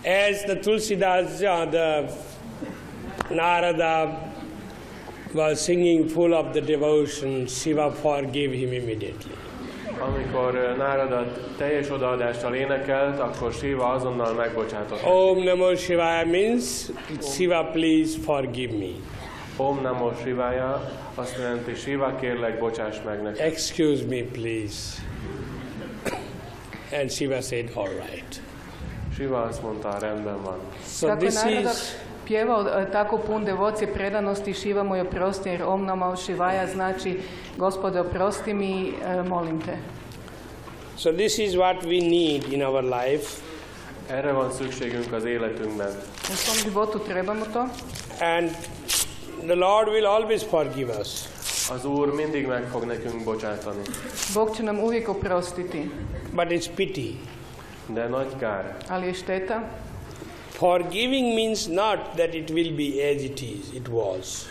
As the Tulsidas, the Narada was singing full of the devotion, Shiva forgave him immediately. Amikor Nárada teljes odaadással énekelt, akkor Shiva azonnal megbocsátott. Om Namo Shivaya means, Shiva please forgive me. Om Namo Shivaya azt jelenti, Shiva kérlek bocsáss meg nekem. Excuse me please. And Shiva said, all right. Shiva azt mondta, rendben van. So this is pjevao tako pun devocije, predanosti, Shiva mu je oprosti, jer Om Namo Shivaya znači Gospode oprosti mi, molim te. So this is what we need in our life. Erre van szükségünk az életünkben. U svom životu trebamo to. And the Lord will always forgive us. Az Úr mindig meg fog nekünk bocsátani. Bog će nam uvijek oprostiti. But it's pity. De nagy kár. Ali je šteta. Forgiving means not that it will be as it was.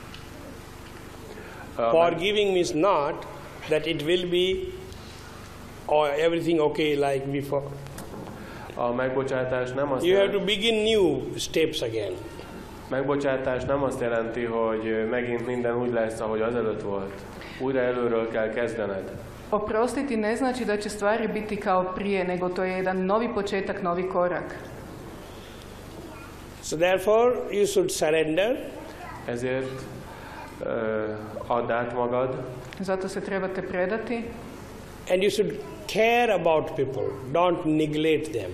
Forgiving means not that it will be everything okay like before. A megbocsátás nem azt You have jelenti, to begin new steps again. megbocsátás nem azt jelenti, hogy megint minden úgy lesz, ahogy azelőtt volt. Újra előről kell kezdened. Oprostiti ne znači da će stvari biti kao prije, nego to je jedan novi početak, novi korak. So therefore you should surrender. Ezért add át magad, Zato se trebate predati. And you should care about people. Don't neglect them.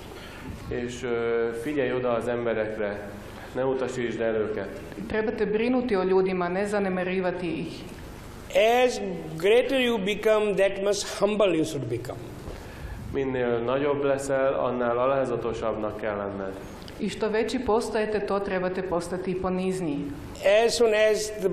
és figyelj oda az emberekre, ne utasítsd el őket. Trebate brinuti o ljudima, ne zanemarivati ih. As greater you become, that much humble you should become. Minél nagyobb leszel, annál alázatosabbnak kell lenned. I što veći postajete, to trebate postati i ponizniji. As soon as the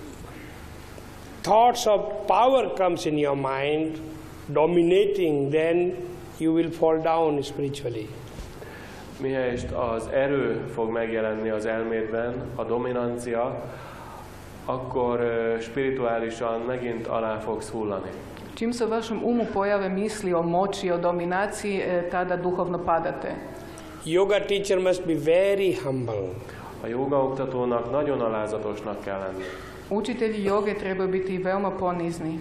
thoughts of power comes in your mind, dominating, then you will fall down spiritually. Mihelyest az erő fog megjelenni az elmédben, a dominancia, akkor spirituálisan megint alá fogsz hullani. Čim se u vašem umu pojave misli o moći, o dominaciji, tada duhovno padate. Yoga teacher must be very humble. A jóga oktatónak nagyon alázatosnak kell lenni. Učitelji joge trebaju biti veoma ponizni.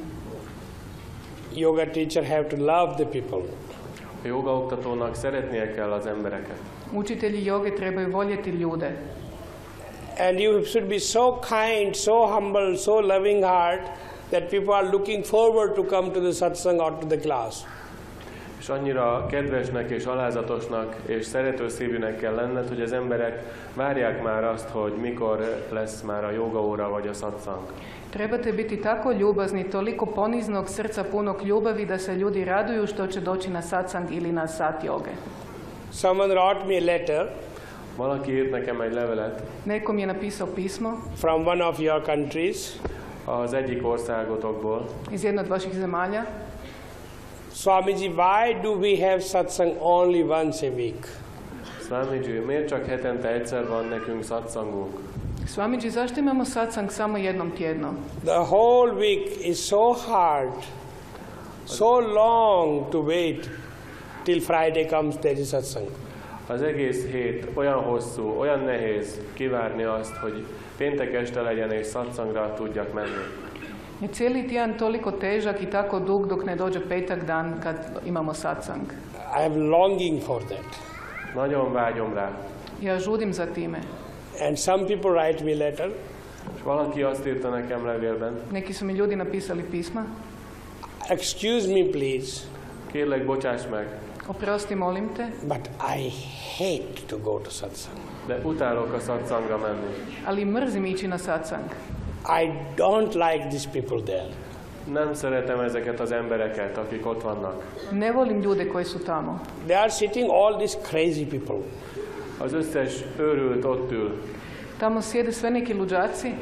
Yoga teacher have to love the people. A jóga oktatónak szeretnie kell az embereket. Učitelji joge trebaju voljeti ljude. And you should be so kind, so humble, so loving heart that people are looking forward to come to the satsang or to the class. És annyira kedvesnek és alázatosnak és szerető szívűnek kell lenned, hogy az emberek várják már azt, hogy mikor lesz már a jógaóra vagy a satsang. Trebate biti tako ljubazni, toliko poniznog srca, punog ljubavi da se ljudi raduju što će doći na satsang ili na sat joge. Someone wrote me a letter. Valaki írt nekem egy levelet Nekom je napisao pismo From one of your countries. az egyik országotokból. iz jedne od vaših zemalja. Swamiji, why do we have satsang only once a week? Swamiji, miért csak hetente egyszer van nekünk satsangunk? Swamiji, zašto imamo satsang samo jednom tjedno? The whole week is so hard, so long to wait till Friday comes, there is satsang. Az egész hét olyan hosszú, olyan nehéz kivárni azt, hogy péntek este legyen és satsangra tudjak menni. Je cijeli tjedan toliko težak i tako dug dok ne dođe petak dan kad imamo satsang. I am longing for that. Nagyon vágyom rá. Ja žudim za time. And some people write me letter. És valaki azt írta nekem levélben, Neki su mi ljudi napisali pisma. Excuse me please, kérlek bocsáss meg, Oprosti, molim te, but I hate to go to satsang. de utálok a satsangra menni. ali mrzim ići na satsang. I don't like these people there. Nem szeretem ezeket az embereket, akik ott vannak. Ne volim ljude koji su tamo. They are sitting all these crazy people. Az összes őrült ott ül, Tamo sjede sve neki luđaci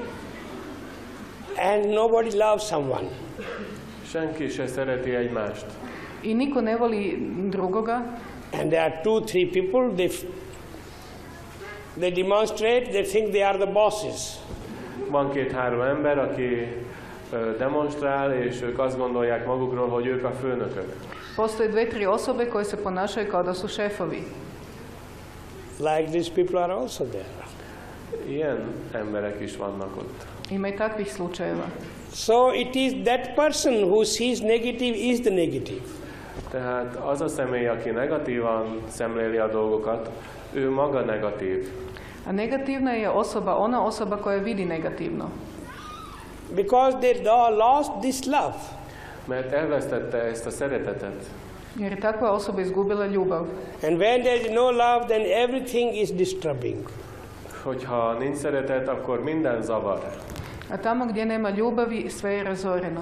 And nobody loves someone. senki se szereti egymást. i niko ne voli drugoga. And there are 2-3 people, they demonstrate, they think they are the bosses. Van 2-3 ember, aki demonstrál, és ők azt gondolják magukról, hogy ők a főnökök. Postoje 2-3 osobe koje se ponašaju kao da su šefovi. Like these people are also there. Ilyen emberek is vannak ott. Ima i takvih slučajeva. So it is that person who sees negative is the negative. Tehát az a személy, aki negatívan szemléli a dolgokat, ő maga negatív. A negativna je osoba, ona osoba koja vidi negativno. Because they lost this love. Mert elvesztette ezt a szeretetet. Jer je takva osoba izgubila ljubav. And when there is no love, then everything is disturbing. Hogyha nincs szeretet, akkor minden zavar. A tamo gdje nema ljubavi, sve je razoreno.